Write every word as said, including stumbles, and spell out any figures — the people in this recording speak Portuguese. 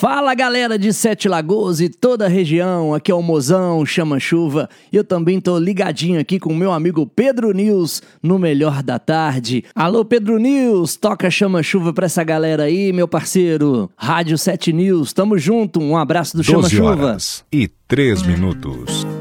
Fala galera de Sete Lagoas e toda a região, aqui é o Mozão Chama Chuva e eu também tô ligadinho aqui com o meu amigo Pedro News no Melhor da Tarde. Alô Pedro News, toca Chama Chuva pra essa galera aí, meu parceiro. Rádio Sete News, tamo junto, um abraço do Chama Chuva. doze horas e três minutos.